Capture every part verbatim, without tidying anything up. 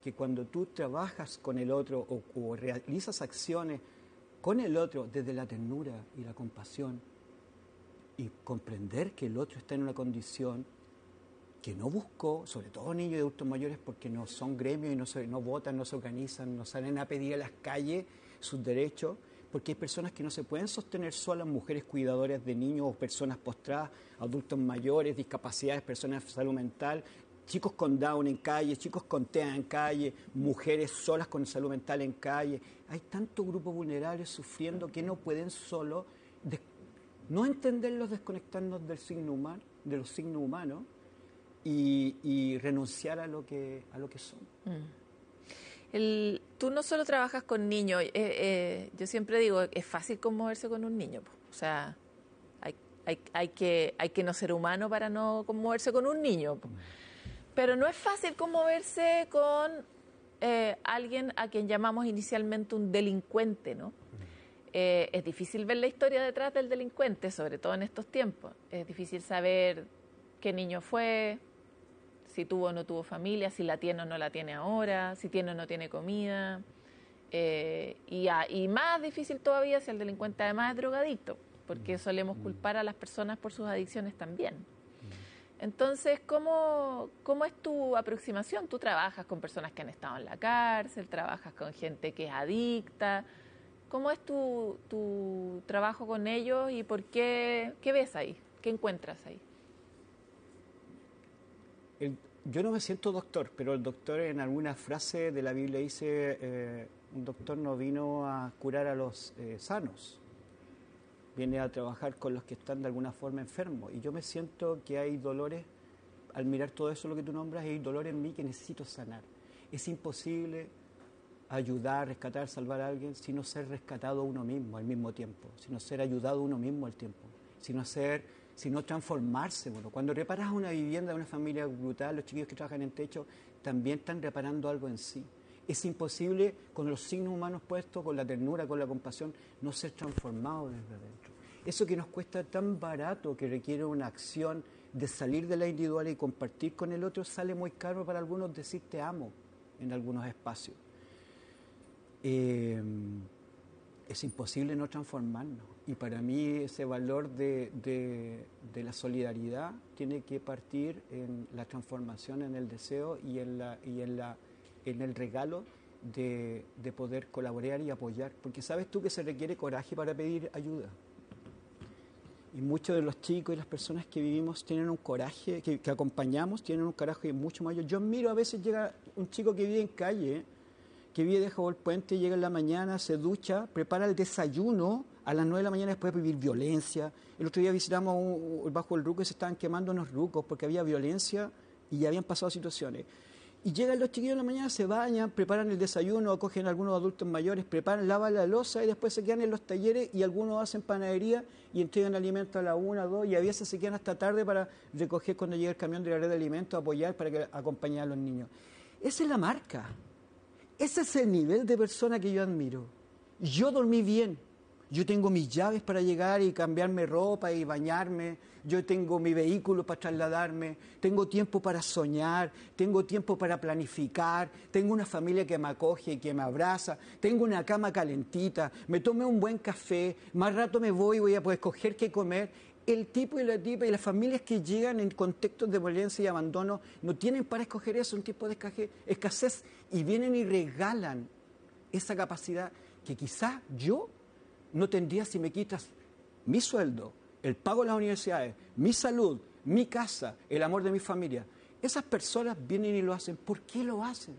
que cuando tú trabajas con el otro o, o realizas acciones con el otro desde la ternura y la compasión y comprender que el otro está en una condición que no buscó, sobre todo niños y adultos mayores, porque no son gremios y no, se, no votan, no se organizan, no salen a pedir a las calles sus derechos, porque hay personas que no se pueden sostener solas, mujeres cuidadoras de niños o personas postradas, adultos mayores, discapacidades, personas de salud mental, chicos con Down en calle, chicos con T E A en calle, mujeres solas con salud mental en calle. Hay tantos grupos vulnerables sufriendo que no pueden solo des- no entenderlos, desconectarnos del signo humano, de los signos humanos y, y renunciar a lo que, a lo que son. Mm. El, tú no solo trabajas con niños, eh, eh, yo siempre digo, es fácil conmoverse con un niño, po. O sea, hay, hay, hay, que, hay que no ser humano para no conmoverse con un niño, po. Pero no es fácil conmoverse con eh, alguien a quien llamamos inicialmente un delincuente, ¿no? Eh, es difícil ver la historia detrás del delincuente, sobre todo en estos tiempos. Es difícil saber qué niño fue, si tuvo o no tuvo familia, si la tiene o no la tiene ahora, si tiene o no tiene comida. Eh, y, a, y más difícil todavía si el delincuente además es drogadicto, porque solemos culpar a las personas por sus adicciones también. Entonces, ¿cómo, ¿cómo es tu aproximación? Tú trabajas con personas que han estado en la cárcel, trabajas con gente que es adicta. ¿Cómo es tu, tu trabajo con ellos y por qué, qué ves ahí? ¿Qué encuentras ahí? El, yo no me siento doctor, pero el doctor en alguna frase de la Biblia dice, eh, un doctor no vino a curar a los eh, sanos, viene a trabajar con los que están de alguna forma enfermos. Y yo me siento que hay dolores, al mirar todo eso lo que tú nombras, hay dolores en mí que necesito sanar. Es imposible ayudar, rescatar, salvar a alguien, sino ser rescatado uno mismo al mismo tiempo, sino ser ayudado uno mismo al tiempo, sino ser, sino transformarse. Bueno, cuando reparas una vivienda de una familia brutal, los chiquillos que trabajan en techo también están reparando algo en sí. Es imposible, con los signos humanos puestos, con la ternura, con la compasión, no ser transformado desde adentro. Eso que nos cuesta tan barato, que requiere una acción de salir de la individual y compartir con el otro, sale muy caro para algunos decir te amo en algunos espacios. Eh, es imposible no transformarnos. Y para mí ese valor de, de, de la solidaridad tiene que partir en la transformación, en el deseo y en la... Y en la en el regalo de, de poder colaborar y apoyar, porque sabes tú que se requiere coraje para pedir ayuda, y muchos de los chicos y las personas que vivimos tienen un coraje, que, que acompañamos, tienen un coraje mucho mayor. Yo miro, a veces llega un chico que vive en calle, que vive debajo del puente, llega en la mañana, se ducha, prepara el desayuno a las nueve de la mañana después de vivir violencia. El otro día visitamos un, un, bajo el ruco y se estaban quemando unos rucos porque había violencia y ya habían pasado situaciones. Y llegan los chiquillos en la mañana, se bañan, preparan el desayuno, cogen a algunos adultos mayores, preparan, lavan la loza y después se quedan en los talleres y algunos hacen panadería y entregan alimentos a la una, dos y a veces se quedan hasta tarde para recoger cuando llega el camión de la red de alimentos, apoyar para que acompañar a los niños. Esa es la marca. Ese es el nivel de persona que yo admiro. Yo dormí bien. Yo tengo mis llaves para llegar y cambiarme ropa y bañarme. Yo tengo mi vehículo para trasladarme. Tengo tiempo para soñar. Tengo tiempo para planificar. Tengo una familia que me acoge y que me abraza. Tengo una cama calentita. Me tomé un buen café. Más rato me voy y voy a poder escoger qué comer. El tipo y la tipa y las familias que llegan en contextos de violencia y abandono no tienen para escoger eso, un tipo de escasez, y vienen y regalan esa capacidad que quizás yo no tendría si me quitas mi sueldo, el pago de las universidades, mi salud, mi casa, el amor de mi familia. Esas personas vienen y lo hacen. ¿Por qué lo hacen?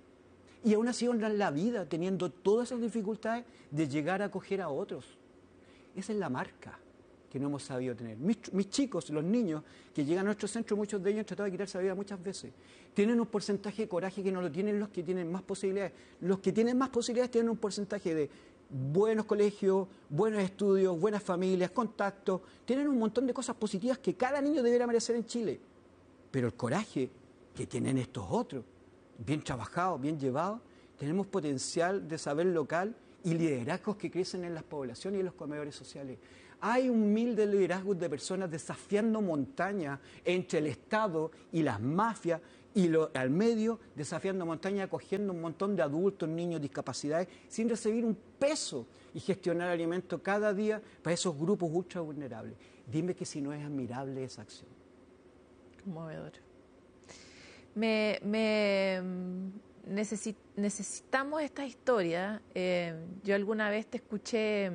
Y aún así honran la vida teniendo todas esas dificultades de llegar a acoger a otros. Esa es la marca que no hemos sabido tener. Mis, mis chicos, los niños que llegan a nuestro centro, muchos de ellos han tratado de quitarse la vida muchas veces. Tienen un porcentaje de coraje que no lo tienen los que tienen más posibilidades. Los que tienen más posibilidades tienen un porcentaje de buenos colegios, buenos estudios, buenas familias, contactos. Tienen un montón de cosas positivas que cada niño debería merecer en Chile. Pero el coraje que tienen estos otros, bien trabajados, bien llevados, tenemos potencial de saber local y liderazgos que crecen en las poblaciones y en los comedores sociales. Hay un mil de liderazgos de personas desafiando montañas entre el Estado y las mafias Y lo, al medio, desafiando montaña, acogiendo un montón de adultos, niños, discapacidades, sin recibir un peso y gestionar alimentos cada día para esos grupos ultra vulnerables. Dime que si no es admirable esa acción. Conmovedor. Me, me necesit, necesitamos esta historia. Eh, yo alguna vez te escuché,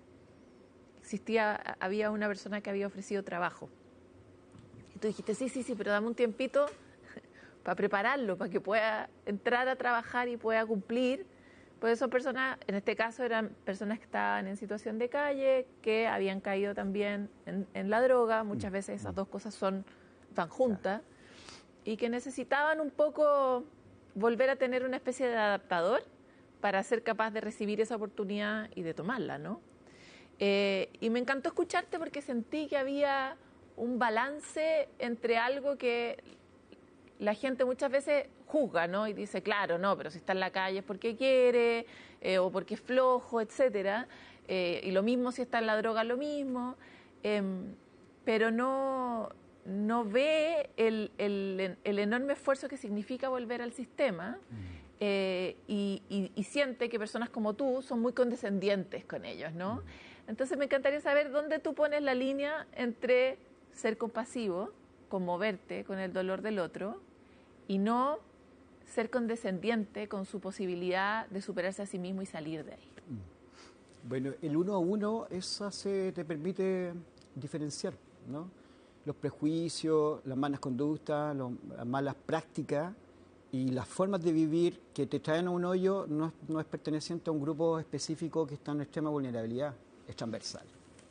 existía, había una persona que había ofrecido trabajo. Y tú dijiste, sí, sí, sí, pero dame un tiempito para prepararlo, para que pueda entrar a trabajar y pueda cumplir. Pues son personas, en este caso eran personas que estaban en situación de calle, que habían caído también en, en la droga, muchas veces esas dos cosas son, van juntas, y que necesitaban un poco volver a tener una especie de adaptador para ser capaz de recibir esa oportunidad y de tomarla, ¿no? Eh, y me encantó escucharte porque sentí que había un balance entre algo que la gente muchas veces juzga, ¿no? Y dice, claro, no, pero si está en la calle es porque quiere, eh, o porque es flojo, etcétera. Eh, y lo mismo si está en la droga, lo mismo. Eh, pero no, no ve el, el, el enorme esfuerzo que significa volver al sistema eh, y, y, y siente que personas como tú son muy condescendientes con ellos, ¿no? Entonces me encantaría saber dónde tú pones la línea entre ser compasivo, conmoverte con el dolor del otro, y no ser condescendiente con su posibilidad de superarse a sí mismo y salir de ahí. Bueno, el uno a uno, eso se te permite diferenciar, ¿no? Los prejuicios, las malas conductas, los, las malas prácticas y las formas de vivir que te traen a un hoyo no es, no es perteneciente a un grupo específico que está en extrema vulnerabilidad, es transversal.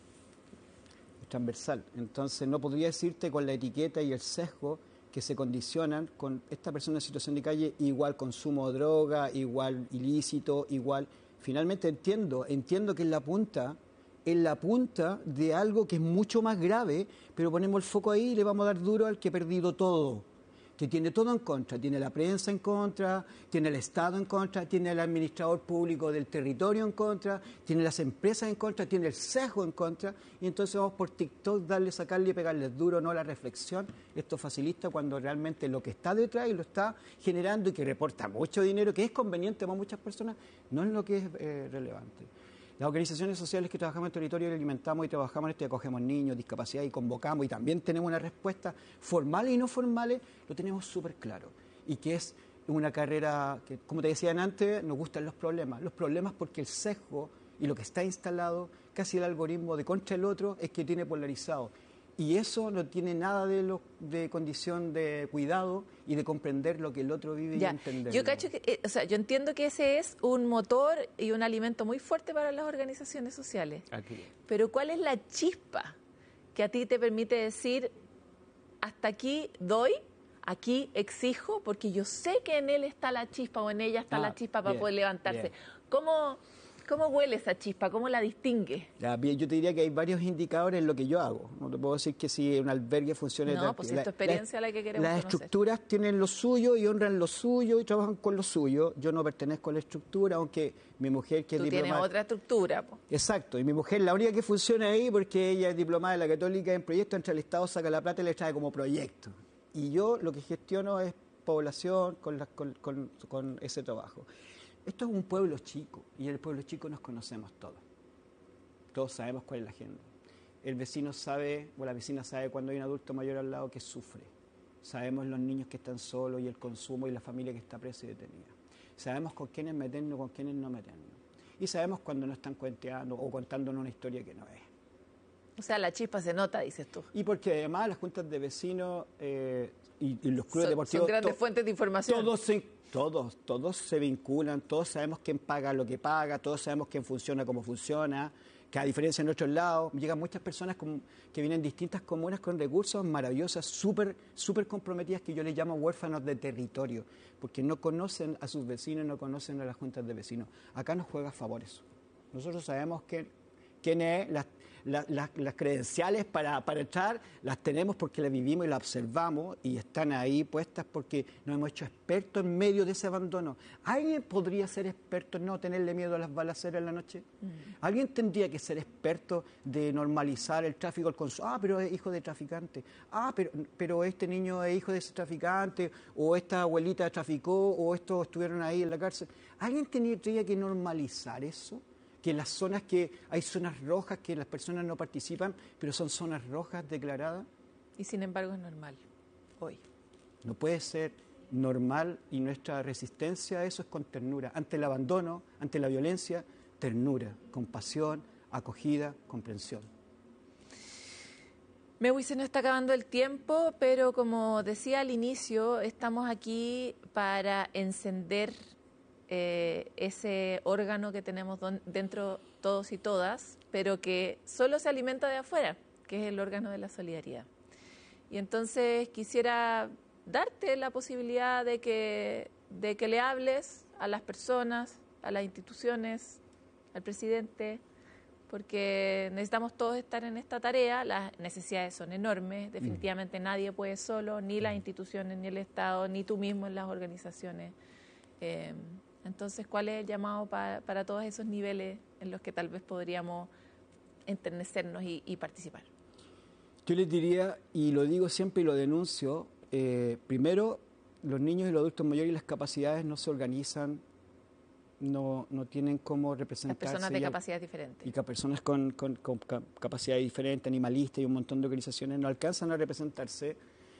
Es transversal. Entonces no podría decirte con la etiqueta y el sesgo que se condicionan con esta persona en situación de calle, igual consumo de droga, igual ilícito, igual... Finalmente entiendo, entiendo que en la punta, en la punta de algo que es mucho más grave, pero ponemos el foco ahí y le vamos a dar duro al que ha perdido todo, que tiene todo en contra, tiene la prensa en contra, tiene el Estado en contra, tiene el administrador público del territorio en contra, tiene las empresas en contra, tiene el sesgo en contra, y entonces vamos por TikTok darle, sacarle y pegarle duro, no la reflexión. Esto facilita cuando realmente lo que está detrás y lo está generando y que reporta mucho dinero, que es conveniente para muchas personas, no es lo que es eh, relevante. Las organizaciones sociales que trabajamos en territorio y alimentamos y trabajamos en esto y acogemos niños, discapacidad y convocamos y también tenemos una respuesta formales y no formales, lo tenemos súper claro. Y que es una carrera que, como te decían antes, nos gustan los problemas. Los problemas porque el sesgo y lo que está instalado, casi el algoritmo de contra el otro, es que tiene polarizado. Y eso no tiene nada de, lo, de condición de cuidado y de comprender lo que el otro vive ya. y entenderlo. Yo cacho que, eh, o sea, yo entiendo que ese es un motor y un alimento muy fuerte para las organizaciones sociales. Aquí. Pero ¿cuál es la chispa que a ti te permite decir, hasta aquí doy, aquí exijo, porque yo sé que en él está la chispa o en ella está Ah, la chispa para bien, poder levantarse? bien. ¿Cómo, ¿Cómo huele esa chispa? ¿Cómo la distingue? Ya, bien, yo te diría que hay varios indicadores en lo que yo hago. No te puedo decir que si un albergue funciona... No, pues si es tu experiencia la que queremos Las conocer. estructuras tienen lo suyo y honran lo suyo y trabajan con lo suyo. Yo no pertenezco a la estructura, aunque mi mujer, que es Tú diplomada... tienes otra estructura, po. Exacto, y mi mujer, la única que funciona ahí, porque ella es diplomada de la Católica en proyecto, entre el Estado saca la plata y le trae como proyecto. Y yo lo que gestiono es población con, la, con, con, con ese trabajo. Esto es un pueblo chico, y en el pueblo chico nos conocemos todos. Todos sabemos cuál es la agenda. El vecino sabe, o la vecina sabe cuando hay un adulto mayor al lado que sufre. Sabemos los niños que están solos y el consumo y la familia que está presa y detenida. Sabemos con quiénes meternos, con quiénes no meternos. Y sabemos cuando nos están cuenteando o contándonos una historia que no es. O sea, la chispa se nota, dices tú. Y porque además las juntas de vecinos eh, y, y los clubes Son, deportivos... son grandes to, fuentes de información. Todos se, todos, todos se vinculan, todos sabemos quién paga lo que paga, todos sabemos quién funciona como funciona, que a diferencia en otros lados, llegan muchas personas con, que vienen de distintas comunas con recursos maravillosas, súper súper comprometidas, que yo les llamo huérfanos de territorio, porque no conocen a sus vecinos, no conocen a las juntas de vecinos. Acá nos juega a favor eso. Nosotros sabemos que, quién es, las, la, la, las credenciales para, para entrar las tenemos porque las vivimos y las observamos y están ahí puestas porque nos hemos hecho expertos en medio de ese abandono. ¿Alguien podría ser experto en no tenerle miedo a las balaceras en la noche? Mm. ¿Alguien tendría que ser experto de normalizar el tráfico al consumo? Ah, pero es hijo de traficante. Ah, pero, pero este niño es hijo de ese traficante, o esta abuelita traficó, o estos estuvieron ahí en la cárcel. ¿Alguien tendría que normalizar eso? Que en las zonas que hay zonas rojas que las personas no participan, pero son zonas rojas declaradas. Y sin embargo es normal hoy. No puede ser normal y nuestra resistencia a eso es con ternura. Ante el abandono, ante la violencia, ternura, compasión, acogida, comprensión. Mewi, se nos está acabando el tiempo, pero como decía al inicio, estamos aquí para encender Eh, ese órgano que tenemos don, dentro todos y todas, pero que solo se alimenta de afuera, que es el órgano de la solidaridad. Y entonces quisiera darte la posibilidad de que, de que le hables a las personas, a las instituciones, al presidente, porque necesitamos todos estar en esta tarea. Las necesidades son enormes, definitivamente mm. nadie puede solo, ni las instituciones, ni el Estado, ni tú mismo en las organizaciones. Eh, Entonces, ¿cuál es el llamado para, para todos esos niveles en los que tal vez podríamos enternecernos y, y participar? Yo les diría, y lo digo siempre y lo denuncio, eh, primero, los niños y los adultos mayores y las capacidades no se organizan, no, no tienen cómo representarse. Las personas de capacidades diferentes. Y que personas con, con, con capacidades diferentes, animalistas y un montón de organizaciones no alcanzan a representarse,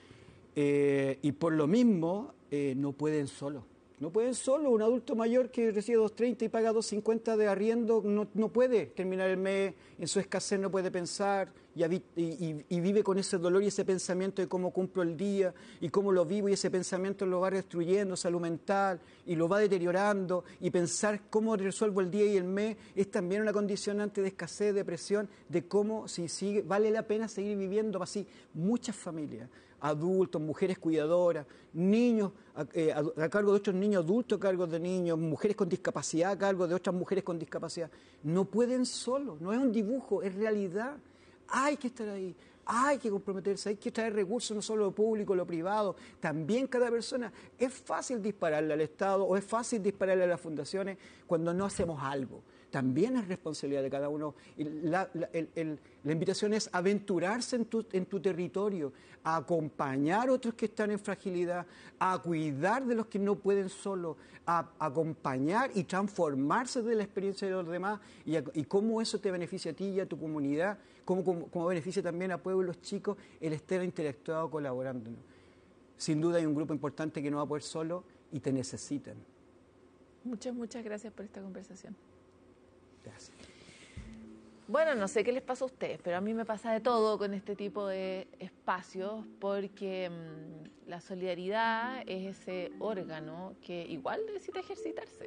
eh, y por lo mismo eh, no pueden solos. No pueden solo. Un adulto mayor que recibe dos treinta y paga dos cincuenta de arriendo no, no puede terminar el mes, en su escasez no puede pensar y, y, y vive con ese dolor y ese pensamiento de cómo cumplo el día y cómo lo vivo, y ese pensamiento lo va destruyendo, salud mental, y lo va deteriorando, y pensar cómo resuelvo el día y el mes es también una condicionante de escasez, depresión, de cómo si sigue, vale la pena seguir viviendo así. Muchas familias, adultos, mujeres cuidadoras, niños a, eh, a, a cargo de otros niños, adultos a cargo de niños, mujeres con discapacidad a cargo de otras mujeres con discapacidad. No pueden solo, no es un dibujo, es realidad. Hay que estar ahí, hay que comprometerse, hay que traer recursos, no solo lo público, lo privado, también cada persona. Es fácil dispararle al Estado o es fácil dispararle a las fundaciones cuando no hacemos algo. También es responsabilidad de cada uno. La, la, el, el, la invitación es aventurarse en tu, en tu territorio, a acompañar a otros que están en fragilidad, a cuidar de los que no pueden solo, a, a acompañar y transformarse de la experiencia de los demás, y, a, y cómo eso te beneficia a ti y a tu comunidad, cómo, cómo, cómo beneficia también a pueblos chicos el estar interactuado, colaborando. Sin duda hay un grupo importante que no va a poder solo y te necesitan. Muchas, muchas gracias por esta conversación. Gracias. Bueno, no sé qué les pasa a ustedes, pero a mí me pasa de todo con este tipo de espacios, porque mmm, la solidaridad es ese órgano que igual necesita ejercitarse.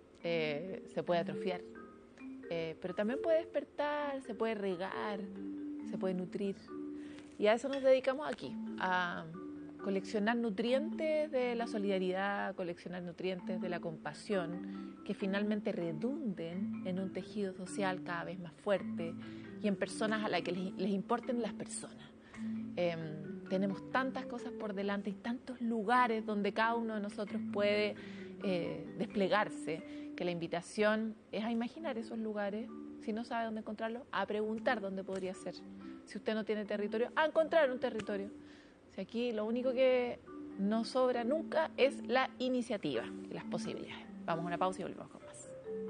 Eh, se puede atrofiar, eh, pero también puede despertar, se puede regar, se puede nutrir. Y a eso nos dedicamos aquí, a coleccionar nutrientes de la solidaridad, coleccionar nutrientes de la compasión, que finalmente redunden en un tejido social cada vez más fuerte y en personas a las que les, les importen las personas. Eh, tenemos tantas cosas por delante y tantos lugares donde cada uno de nosotros puede eh, desplegarse, que la invitación es a imaginar esos lugares, si no sabe dónde encontrarlos, a preguntar dónde podría ser. Si usted no tiene territorio, a encontrar un territorio. Si aquí lo único que no sobra nunca es la iniciativa y las posibilidades. Vamos a una pausa y volvemos con más.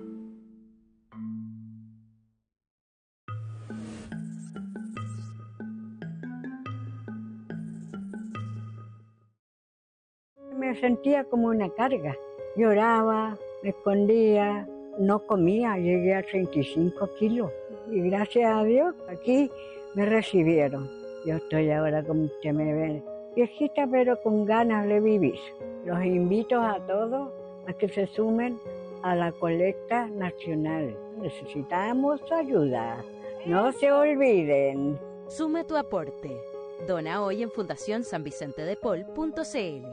Me sentía como una carga. Lloraba, me escondía, no comía. Llegué a treinta y cinco kilos. Y gracias a Dios, aquí me recibieron. Yo estoy ahora, como usted me ve, viejita, pero con ganas de vivir. Los invito a todos a que se sumen a la colecta nacional. Necesitamos ayuda. No se olviden. Suma tu aporte. Dona hoy en fundación san vicente de paul punto c l.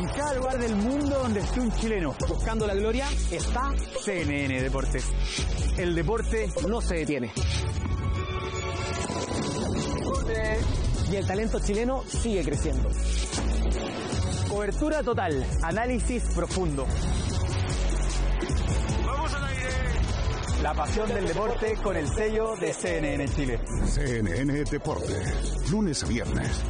En cada lugar del mundo donde esté un chileno buscando la gloria, está C N N Deportes. El deporte no se detiene. Y el talento chileno sigue creciendo. Cobertura total, análisis profundo. ¡Vamos al aire! La pasión del deporte con el sello de C N N Chile. C N N Deportes, lunes a viernes,